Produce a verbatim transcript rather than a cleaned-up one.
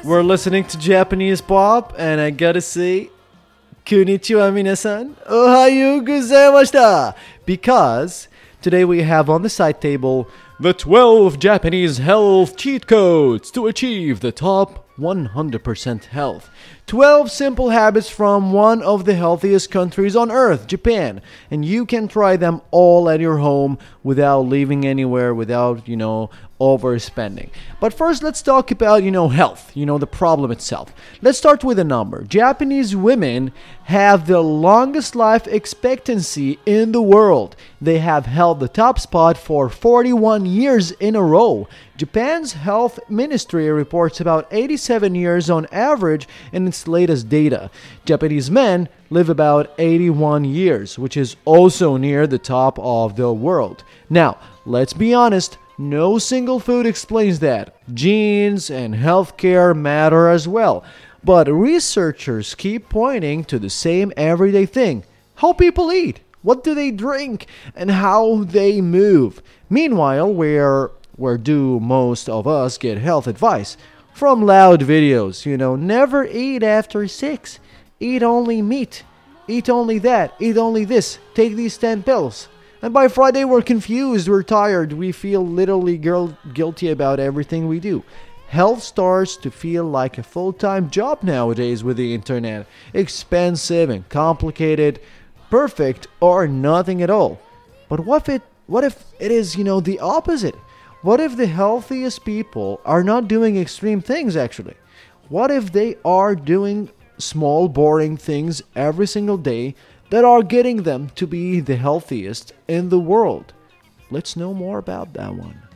We're listening to Japanese pop, and I gotta say, konnichiwa minasan, ohayo gozaimashita, because today we have on the side table the twelve Japanese health cheat codes to achieve the top one hundred percent health. twelve simple habits from one of the healthiest countries on earth, Japan. And you can try them all at your home without leaving anywhere, without, you know, overspending. But first, let's talk about, you know, health, you know, the problem itself. Let's start with a number. Japanese women have the longest life expectancy in the world. They have held the top spot for forty-one years in a row. Japan's health ministry reports about eighty-seven years on average in its latest data. Japanese men live about eighty-one years, which is also near the top of the world. Now, let's be honest, no single food explains that. Genes and healthcare matter as well. But researchers keep pointing to the same everyday thing: how people eat, what do they drink, and how they move. Meanwhile, where where do most of us get health advice? From loud videos, you know, never eat after six, eat only meat, eat only that, eat only this, take these ten pills. And by Friday we're confused, we're tired, we feel literally girl- guilty about everything we do. Health starts to feel like a full-time job nowadays with the internet. Expensive and complicated, perfect or nothing at all. But what if it, what if it is, you know, the opposite? What if the healthiest people are not doing extreme things actually? What if they are doing small, boring things every single day that are getting them to be the healthiest in the world? Let's know more about that one.